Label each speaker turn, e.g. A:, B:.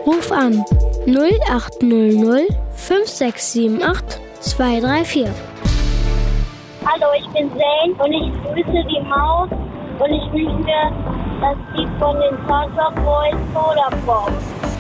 A: Ruf an 0800 5678 234.
B: Hallo, ich bin Zane und ich grüße die Maus und ich wünsche mir, dass die von den Sunshine Boys Soda Pop.